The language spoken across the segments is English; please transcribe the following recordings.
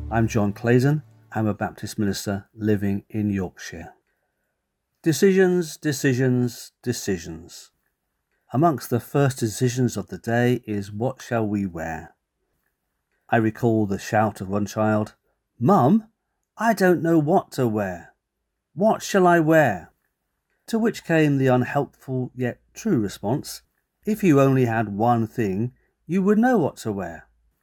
I'm John Clayton. I'm a Baptist minister living in Yorkshire. Decisions, decisions, decisions. Amongst the first decisions of the day is, what shall we wear? I recall the shout of one child, "Mum, I don't know what to wear. What shall I wear?" To which came the unhelpful yet true response, "If you only had one thing, you would know what to wear."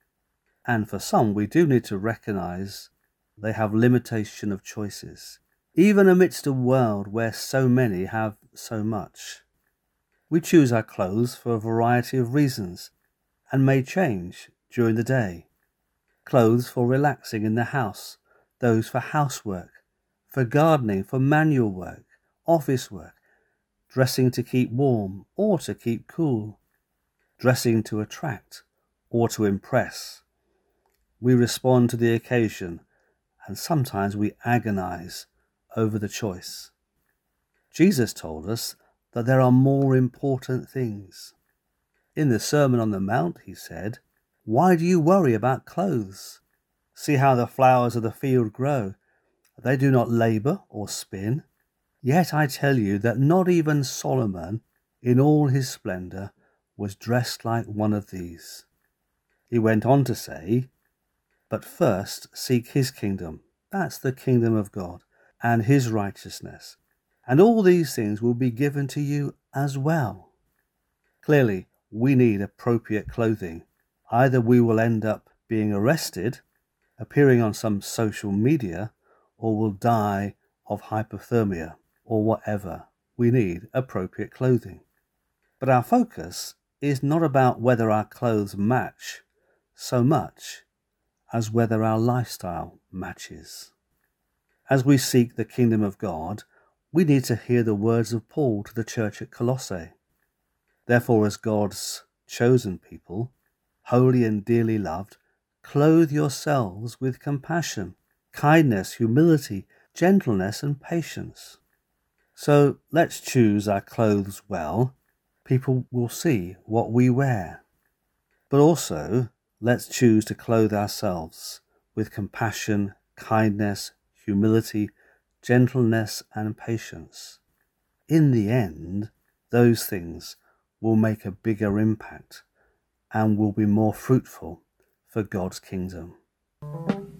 And for some, we do need to recognise they have limitation of choices, even amidst a world where so many have so much. We choose our clothes for a variety of reasons and may change during the day. Clothes for relaxing in the house, those for housework, for gardening, for manual work, office work, dressing to keep warm or to keep cool, dressing to attract or to impress. We respond to the occasion, and sometimes we agonize over the choice. Jesus told us that there are more important things. In the Sermon on the Mount, he said, "Why do you worry about clothes? See how the flowers of the field grow. They do not labor or spin. Yet I tell you that not even Solomon, in all his splendor, was dressed like one of these." He went on to say, "But first seek his kingdom," that's the kingdom of God, "and his righteousness, and all these things will be given to you as well." Clearly, we need appropriate clothing. Either we will end up being arrested, appearing on some social media, or will die of hypothermia, or whatever. We need appropriate clothing. But our focus is not about whether our clothes match so much as whether our lifestyle matches. As we seek the kingdom of God, we need to hear the words of Paul to the church at Colossae. "Therefore, as God's chosen people, holy and dearly loved, clothe yourselves with compassion, kindness, humility, gentleness, and patience." So let's choose our clothes well. People will see what we wear. But also, let's choose to clothe ourselves with compassion, kindness, humility, gentleness, and patience. In the end, those things will make a bigger impact and will be more fruitful for God's kingdom.